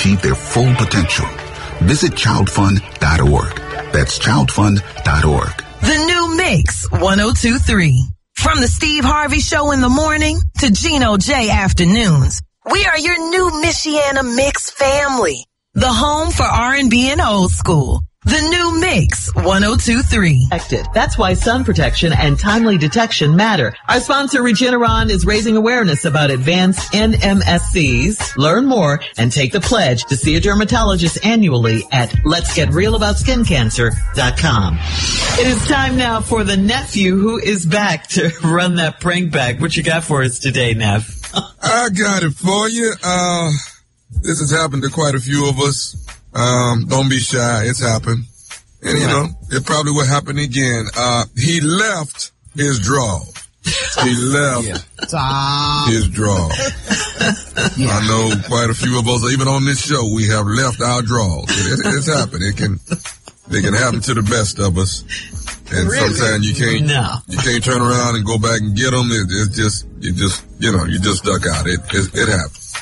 achieve their full potential. Visit childfund.org. That's childfund.org. The new Mix 102.3. From the Steve Harvey Show in the morning to Gino J afternoons, we are your new Michiana Mix family. The home for R&B and old school. The new Mix 102.3. That's why sun protection and timely detection matter. Our sponsor Regeneron is raising awareness about advanced NMSCs. Learn more and take the pledge to see a dermatologist annually at letsgetrealaboutSkinCancer.com. It is time now for the nephew who is back to run that prank back. What you got for us today, Nev? I got it for you. This has happened to quite a few of us. Don't be shy. It's happened. And, you know, it probably will happen again. He left his drawers. He left his drawers. I know quite a few of us, even on this show, we have left our drawers. It's happened. They can happen to the best of us. And sometimes you can't turn around and go back and get them. It's just, you just stuck out. It happens.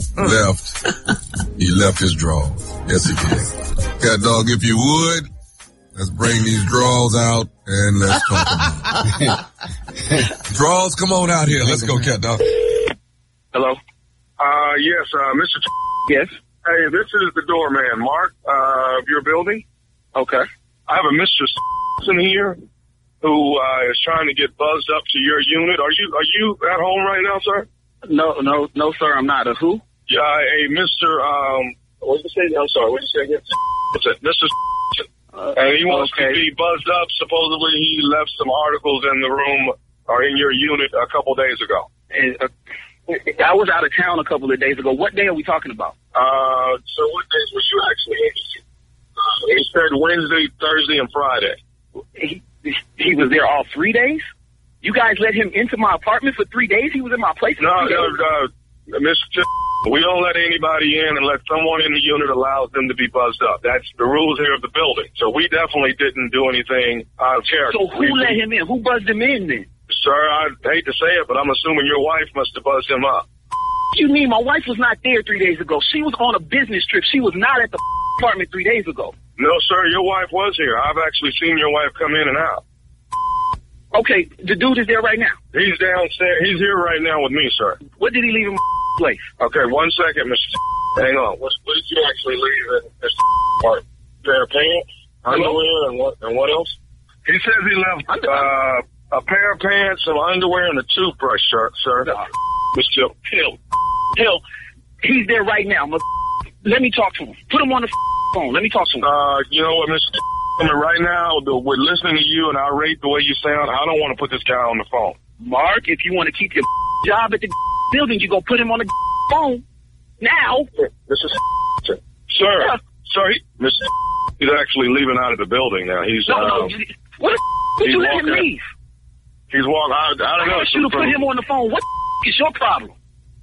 He left his drawers. Yes, he did. Cat Dog, if you would, let's bring these drawers out and let's talk about it. Drawers, come on out here. Let's go, Cat Dog. Hello? Yes, Mr. Yes? Hey, this is the doorman, Mark, of your building. Okay. I have a Mr. in here who is trying to get buzzed up to your unit. Are you at home right now, sir? No, sir, I'm not. A who? Yeah, a Mr. What did you say? I'm sorry. What did you say again? It's a Mr. And he wants to be buzzed up. Supposedly, he left some articles in the room or in your unit a couple days ago. I was out of town a couple of days ago. What day are we talking about? So what days was you actually in? He said Wednesday, Thursday, and Friday. He was there all 3 days? You guys let him into my apartment for 3 days? He was in my place for 3 days? Mr. We don't let anybody in unless someone in the unit allows them to be buzzed up. That's the rules here of the building. So we definitely didn't do anything out of character. So who let him in? Who buzzed him in then? Sir, I hate to say it, but I'm assuming your wife must have buzzed him up. What do you mean? My wife was not there 3 days ago. She was on a business trip. She was not at the apartment 3 days ago. No, sir, your wife was here. I've actually seen your wife come in and out. Okay, the dude is there right now. He's downstairs. He's here right now with me, sir. What did he leave in my place? Okay, 1 second, Mr. Hang on. What did you actually leave in Mr. part? Pair of pants, underwear, and what else? He says he left a pair of pants, some underwear, and a toothbrush, sir. Mr. Hill, he's there right now. Let me talk to him. Put him on the phone. Let me talk to him. You know what, Mr. Right now, we're listening to you, and I rate the way you sound. I don't want to put this guy on the phone. Mark, if you want to keep your job at the building, you go put him on the phone now. This is sir. Yeah. Sorry, Mr. He's actually leaving out of the building now. He's no. What did you let him leave? He's walking. I don't know. I should have put him on the phone. What is your problem?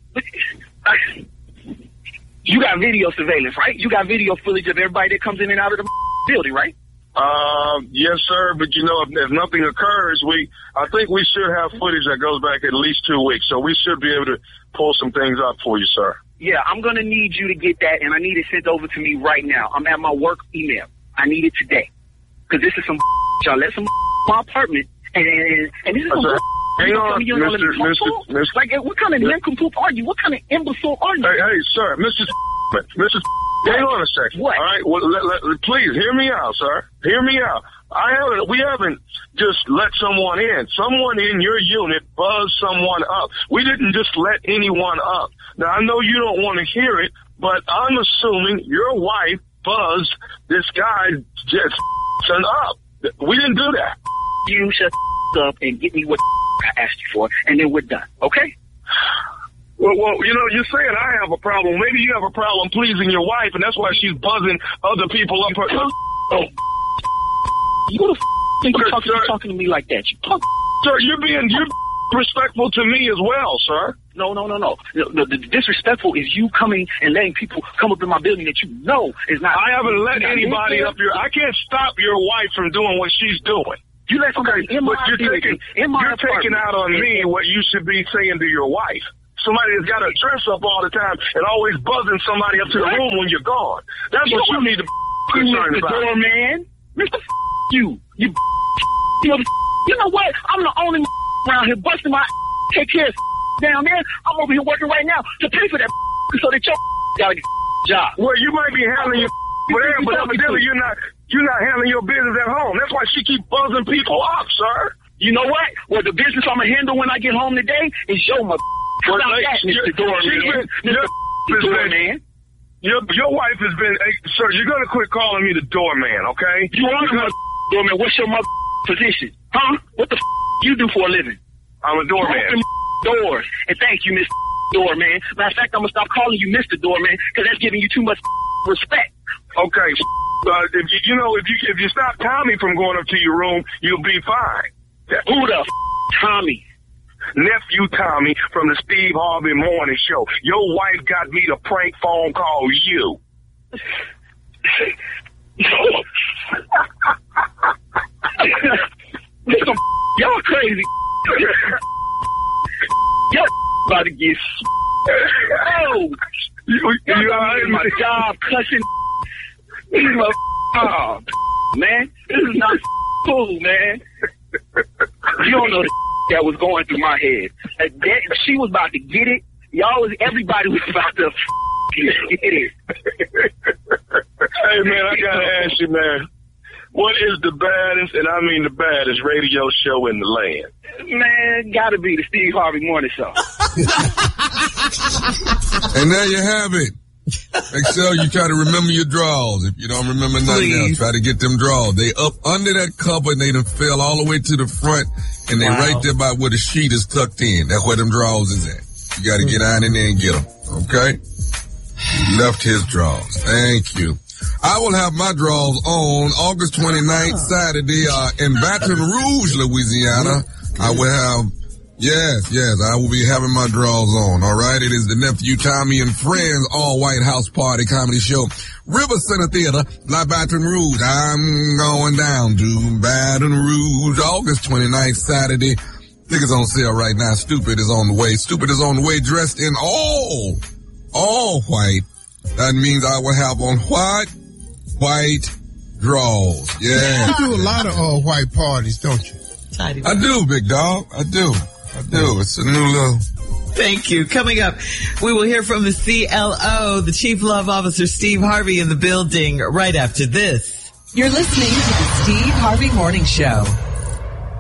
You got video surveillance, right? You got video footage of everybody that comes in and out of the building, right? Yes, sir. But you know, if nothing occurs, I think we should have footage that goes back at least 2 weeks. So we should be able to pull some things up for you, sir. Yeah, I'm going to need you to get that, and I need it sent over to me right now. I'm at my work email. I need it today. Because this is some y'all let some my apartment, and this is some hang on, Mr. Like, what kind of nincompoop are you? What kind of imbecile are you? Hey, sir, Mr. Hang on a second. What? All right. Well, please hear me out, sir. Hear me out. We haven't just let someone in. Someone in your unit buzzed someone up. We didn't just let anyone up. Now, I know you don't want to hear it, but I'm assuming your wife buzzed this guy just up. We didn't do that. You shut up and get me what I asked you for, and then we're done. Okay? Well, you know, you're saying I have a problem. Maybe you have a problem pleasing your wife, and that's why she's buzzing other people up. You the think you're talking to me like that? Sir, you're respectful to me as well, sir. No. The disrespectful is you coming and letting people come up in my building that you know is not. I haven't let anybody up here. I can't stop your wife from doing what she's doing. You let somebody in my building, in my apartment. You're taking out on me what you should be saying to your wife. somebody that's got a dress up all the time and always buzzing somebody up to the room when you're gone. That's what you need to be concerned Mr. about. Doorman. Mr. You. You know what? I'm the only around here busting my take care of down there. I'm over here working right now to pay for that so that your gotta get a job. Well, you might be handling your there, but evidently you're not handling your business at home. That's why she keep buzzing people up, sir. You know what? Well, the business I'm gonna handle when I get home today is your mother. Well, Mr. Doorman. Mr. Doorman. Your wife has been, hey, sir, you're going to quit calling me the doorman, okay? You are the doorman. What's your mother position? Huh? What the you do for a living? I'm a doorman. Open doors. And thank you, Mr. Doorman. Matter of fact, I'm going to stop calling you Mr. Doorman because that's giving you too much respect. Okay. If you stop Tommy from going up to your room, you'll be fine. Who the Tommy? Nephew Tommy from the Steve Harvey Morning Show. Your wife got me to prank phone call you. Y'all crazy. Y'all about to get oh, you in my job cussing. Oh, man, this is not cool, man. You don't know the that was going through my head. She was about to get it. Everybody was about to get it. Hey, man, I gotta ask you, man. What is the baddest, and I mean the baddest, radio show in the land? Man, gotta be the Steve Harvey Morning Show. And there you have it. Excel, you try to remember your draws. If you don't remember nothing else, try to get them draws. They up under that cover and they done fell all the way to the front and they right there by where the sheet is tucked in. That's where them draws is at. You gotta get out in there and get them. Okay? He left his draws. Thank you. I will have my draws on August 29th, Saturday, in Baton Rouge, Louisiana. I will have Yes, I will be having my draws on, all right? It is the Nephew Tommy and Friends all-white house party comedy show. River Center Theater, La Baton Rouge. I'm going down to Baton Rouge, August 29th, Saturday. Tickets on sale right now. Stupid is on the way. Stupid is on the way, dressed in all white. That means I will have on white draws. Yeah. You do a lot of all-white parties, don't you? I do, big dog. I do. It's a new little... Thank you. Coming up, we will hear from the CLO, the Chief Love Officer, Steve Harvey, in the building right after this. You're listening to the Steve Harvey Morning Show.